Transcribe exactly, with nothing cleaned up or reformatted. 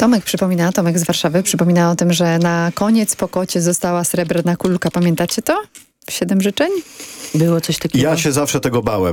Tomek przypomina, Tomek z Warszawy przypomina o tym, że na koniec po kocie została srebrna kulka. Pamiętacie to? Siedem życzeń? Było coś takiego. Ja się zawsze tego bałem.